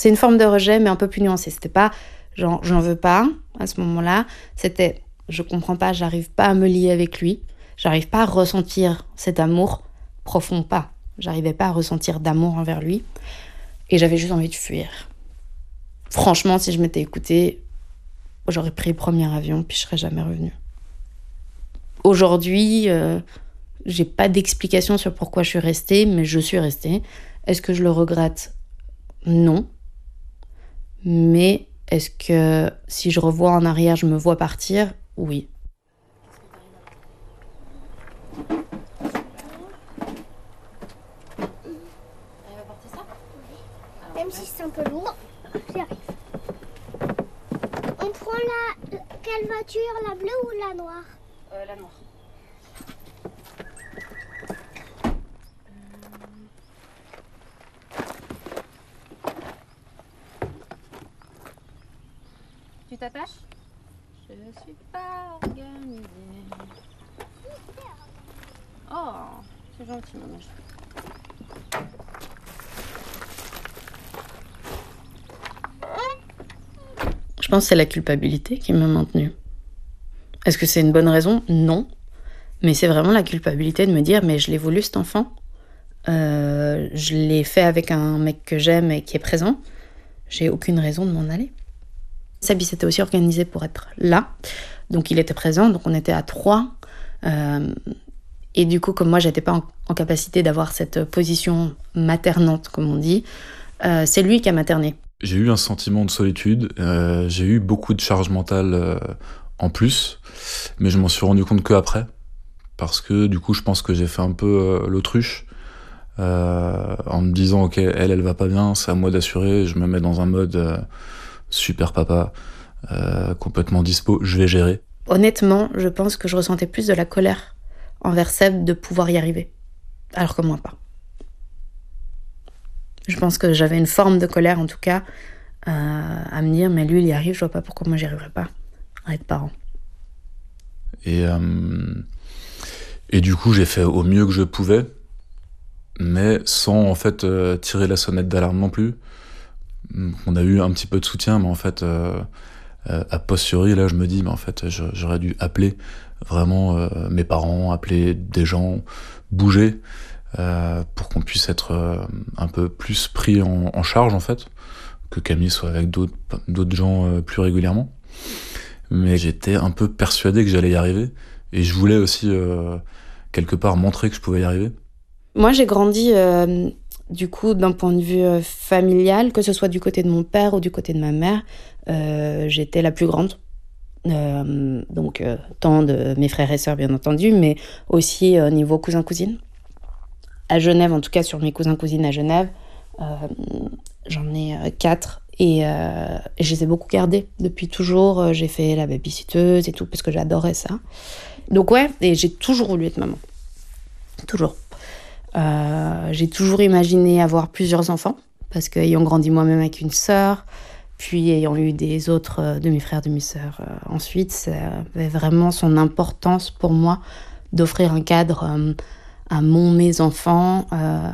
C'est une forme de rejet, mais un peu plus nuancée. C'était pas genre j'en veux pas à ce moment-là. C'était je comprends pas, j'arrive pas à me lier avec lui. J'arrive pas à ressentir cet amour profond, pas. J'arrivais pas à ressentir d'amour envers lui. Et j'avais juste envie de fuir. Franchement, si je m'étais écoutée, j'aurais pris le premier avion, puis je serais jamais revenue. Aujourd'hui, j'ai pas d'explication sur pourquoi je suis restée, mais je suis restée. Est-ce que je le regrette ? Non. Mais est-ce que si je revois en arrière, je me vois partir ? Oui. Même si c'est un peu lourd, j'y arrive. On prend quelle voiture, la bleue ou la noire ? La noire. Tu t'attaches ? Je suis pas organisée. Oh, c'est gentil, maman. Je pense que c'est la culpabilité qui m'a maintenue. Est-ce que c'est une bonne raison ? Non. Mais c'est vraiment la culpabilité de me dire, mais je l'ai voulu cet enfant. Je l'ai fait avec un mec que j'aime et qui est présent. J'ai aucune raison de m'en aller. Sabi s'était aussi organisé pour être là. Donc il était présent, donc on était à 3. Et du coup, comme moi, j'étais pas en capacité d'avoir cette position maternante, comme on dit, c'est lui qui a materné. J'ai eu un sentiment de solitude, j'ai eu beaucoup de charge mentale en plus, mais je m'en suis rendu compte qu'après, parce que du coup je pense que j'ai fait un peu l'autruche, en me disant ok, elle va pas bien, c'est à moi d'assurer, je me mets dans un mode super papa, complètement dispo, je vais gérer. Honnêtement, je pense que je ressentais plus de la colère envers Seb de pouvoir y arriver, alors que moi pas. Je pense que j'avais une forme de colère, en tout cas, à me dire, mais lui, il y arrive, je vois pas pourquoi moi, j'y arriverais pas à être parent. Et du coup, j'ai fait au mieux que je pouvais, mais sans, en fait, tirer la sonnette d'alarme non plus. On a eu un petit peu de soutien, mais en fait, a posteriori, là, je me dis, mais en fait, j'aurais dû appeler vraiment mes parents, appeler des gens, bouger, pour qu'on puisse être un peu plus pris en charge, en fait, que Camille soit avec d'autres gens plus régulièrement. Mais j'étais un peu persuadé que j'allais y arriver, et je voulais aussi, quelque part, montrer que je pouvais y arriver. Moi, j'ai grandi, du coup, d'un point de vue familial, que ce soit du côté de mon père ou du côté de ma mère, j'étais la plus grande. Donc, tant de mes frères et sœurs, bien entendu, mais aussi niveau cousin-cousine. À Genève, en tout cas sur mes cousins-cousines à Genève, j'en ai 4 et je les ai beaucoup gardés depuis toujours. J'ai fait la babysitteuse et tout parce que j'adorais ça. Donc ouais, et j'ai toujours voulu être maman. Toujours. J'ai toujours imaginé avoir plusieurs enfants parce qu'ayant grandi moi-même avec une sœur, puis ayant eu des autres de mes frères, de mes sœurs ensuite, ça avait vraiment son importance pour moi d'offrir un cadre à mes enfants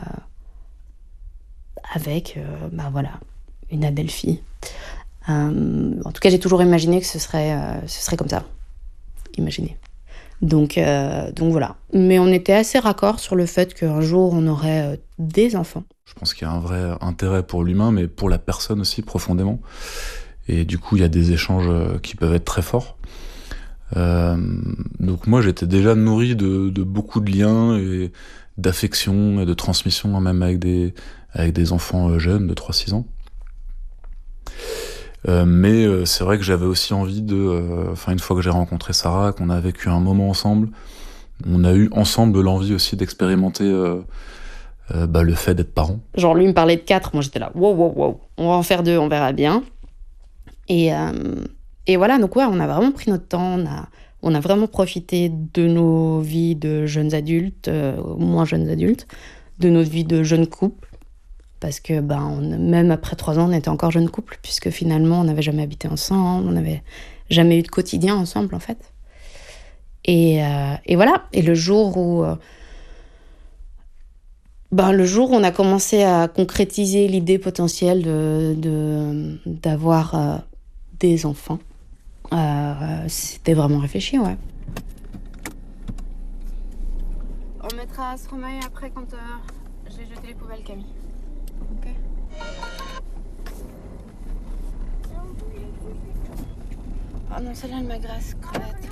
avec voilà, une Adelphi. En tout cas, j'ai toujours imaginé que ce serait comme ça. Imaginé. Donc voilà. Mais on était assez raccord sur le fait qu'un jour, on aurait des enfants. Je pense qu'il y a un vrai intérêt pour l'humain, mais pour la personne aussi, profondément. Et du coup, il y a des échanges qui peuvent être très forts. Donc moi, j'étais déjà nourri de beaucoup de liens et d'affection et de transmission, même avec des enfants jeunes de 3-6 ans. Mais c'est vrai que j'avais aussi envie une fois que j'ai rencontré Sarah, qu'on a vécu un moment ensemble, on a eu ensemble l'envie aussi d'expérimenter le fait d'être parent. Genre lui me parlait de 4, moi j'étais là, wow, on va en faire 2, on verra bien. Et voilà, donc ouais, on a vraiment pris notre temps, on a vraiment profité de nos vies de jeunes adultes, moins jeunes adultes, de notre vie de jeunes couples. Parce que même après 3 ans, on était encore jeune couple, puisque finalement, on n'avait jamais habité ensemble, on n'avait jamais eu de quotidien ensemble, en fait. Et voilà. Et le jour où Ben, le jour où on a commencé à concrétiser l'idée potentielle d'avoir des enfants, c'était vraiment réfléchi, ouais. On mettra Stromae après quand j'ai jeté les poubelles, Camille. Ok. Ah non, celle-là, elle m'agresse, crevette.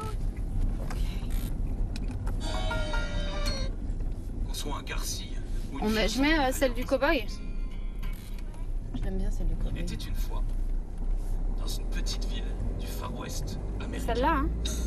Qu'on soit un Garcia ou Je mets celle du cow-boy. Je l'aime bien, celle du Il cow-boy. était une fois, dans une petite ville du Far West américain. Celle-là, hein.